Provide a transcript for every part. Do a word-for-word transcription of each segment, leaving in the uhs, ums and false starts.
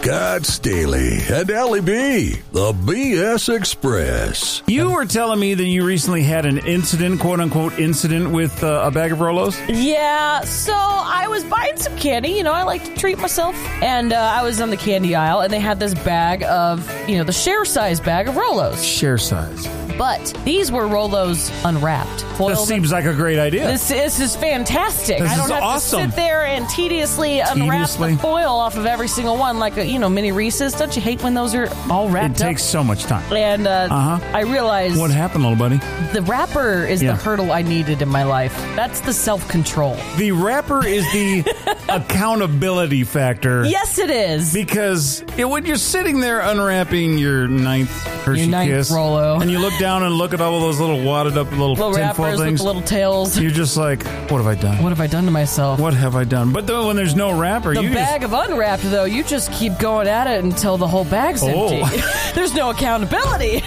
Scott Staley and Allie B, the B S Express. You were telling me that you recently had an incident, quote-unquote incident, with uh, a bag of Rolos? Yeah, so I was buying some candy. You know, I like to treat myself. And uh, I was on the candy aisle, and they had this bag of, you know, the share-size bag of Rolos. Share size. But these were Rolos unwrapped. This seems like a great idea. This, this is fantastic. This I don't is have awesome. to sit there and tediously, unwrap Tediously? the foil off of every single one like, a, you know, mini Reese's. Don't you hate when those are all It wrapped up? takes so much time. And uh, Uh-huh. I realized What happened, little buddy? the wrapper is Yeah. the hurdle I needed in my life. That's the self-control. The wrapper is the accountability factor. Yes, it is. Because it, when you're sitting there unwrapping your ninth Hershey Your ninth Kiss, Rolo. and you look down and look at all those little wadded up little, Little tinfoil wrappers with things, the little tails. you're just like, what have I done? What have I done to myself? What have I done? But then when there's no wrapper, The you bag of unwrapped, though, you just keep going at it until the whole bag's Oh. empty. There's no accountability.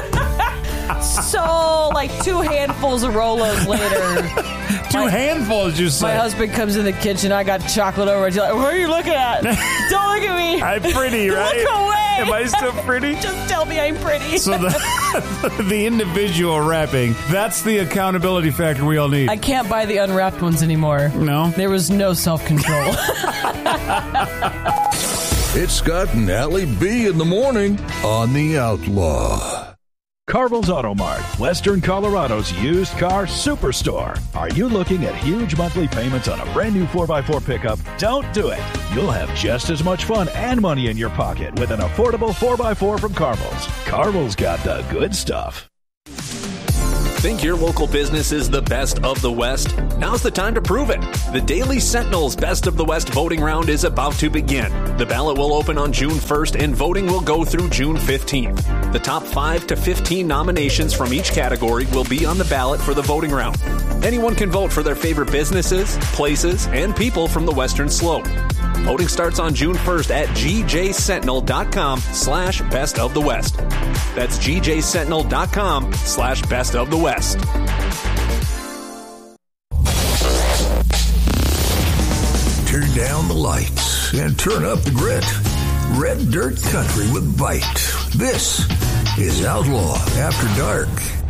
So, like two handfuls of Rolos later, just two my, handfuls. You my say husband comes in the kitchen. I got chocolate over. He's like, "What are you looking at? Don't look at me. I'm pretty, right? Look away. Am I still pretty? Just tell me I'm pretty." So the the individual wrapping, that's the accountability factor we all need. I can't buy the unwrapped ones anymore. No? There was no self-control. It's Scott and Allie B in the morning on The Outlaw. Carvel's Auto Mart, Western Colorado's used car superstore. Are you looking at huge monthly payments on a brand new four by four pickup? Don't do it. You'll have just as much fun and money in your pocket with an affordable four by four from Carvel's. Carvel's got the good stuff. Think your local business is the best of the West? Now's the time to prove it. The Daily Sentinel's Best of the West voting round is about to begin. The ballot will open on June first and voting will go through June fifteenth. The top five to fifteen nominations from each category will be on the ballot for the voting round. Anyone can vote for their favorite businesses, places, and people from the Western Slope. Voting starts on June first at gjsentinel.com slash best of the West. That's gjsentinel.com slash best of the West. Turn down the lights and turn up the grit. Red Dirt Country with Bite. This is Outlaw After Dark.